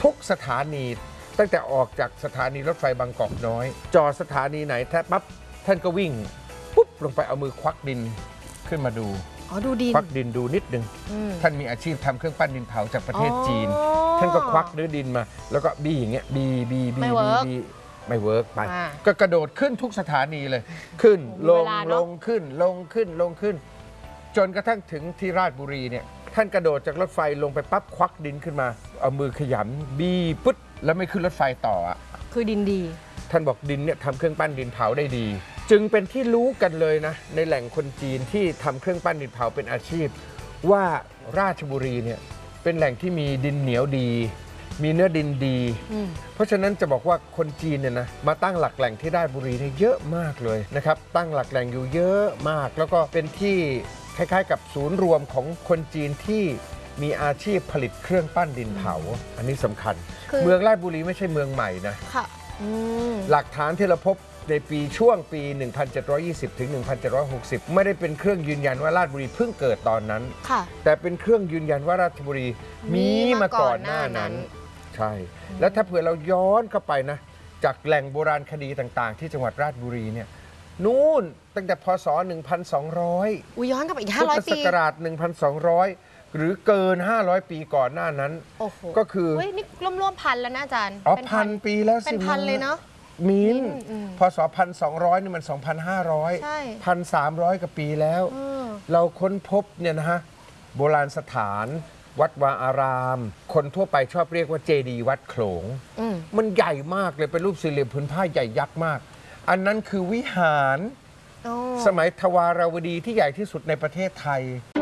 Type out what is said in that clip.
ทุกสถานีตั้งแต่ออกจากสถานีรถไฟบางกอกน้อยจอดสถานีไหนแทบปั๊บท่านก็วิ่งปุ๊บลงไปเอามือควักดินขึ้นมาดูดูดินควักดินดูนิดนึงท่านมีอาชีพทำเครื่องปั้นดินเผาจากประเทศจีนท่านก็ควักเนื้อดินมาแล้วก็บี้อย่างเงี้ยบี้ไม่เวิร์กไปก็กระโดดขึ้นทุกสถานีเลยขึ้นลงขึ้นลงขึ้นจนกระทั่งถึงที่ราชบุรีเนี่ยท่านกระโดดจากรถไฟลงไปปั๊บควักดินขึ้นมาเอามือขยำบี้ปึ๊ดแล้วไม่ขึ้นรถไฟต่อคือดินดีท่านบอกดินเนี่ยทำเครื่องปั้นดินเผาได้ดีจึงเป็นที่รู้กันเลยนะในแหล่งคนจีนที่ทำเครื่องปั้นดินเผาเป็นอาชีพว่าราชบุรีเนี่ยเป็นแหล่งที่มีดินเหนียวดีมีเนื้อดินดีเพราะฉะนั้นจะบอกว่าคนจีนเนี่ยนะมาตั้งหลักแหล่งที่ราชบุรีเนี่ยเยอะมากเลยนะครับตั้งหลักแหล่งอยู่เยอะมากแล้วก็เป็นที่คล้ายๆกับศูนย์รวมของคนจีนที่มีอาชีพผลิตเครื่องปั้นดินเผาอันนี้สำคัญเมืองราชบุรีไม่ใช่เมืองใหม่นะหลักฐานที่เราพบในช่วงปี 1720 ถึง 1760 ไม่ได้เป็นเครื่องยืนยันว่าราชบุรีเพิ่งเกิดตอนนั้นแต่เป็นเครื่องยืนยันว่าราชบุรีมีมาก่อนหน้านั้นใช่แล้วถ้าเผื่อเราย้อนเข้าไปนะจากแหล่งโบราณคดีต่างๆที่จังหวัดราชบุรีเนี่ยนู่นตั้งแต่พศ 1,200 ย้อนกลับอีก500 ปีพุทธศักราช 1,200 หรือเกิน 500 ปีก่อนหน้านั้นก็คือนี่ร่วมพันแล้วนะอาจารย์พันปีแล้วสิเป็นพันเลยเนาะมินพศ 1,200 นี่มัน 2,500 1,300 กว่าปีแล้วเราค้นพบเนี่ยนะฮะโบราณสถานวัดวาอาราม คนทั่วไปชอบเรียกว่าเจดีย์วัดโขลงมันใหญ่มากเลยเป็นรูปสี่เหลี่ยมผืนผ้าใหญ่ยักษ์มากอันนั้นคือวิหารสมัยทวารวดีที่ใหญ่ที่สุดในประเทศไทย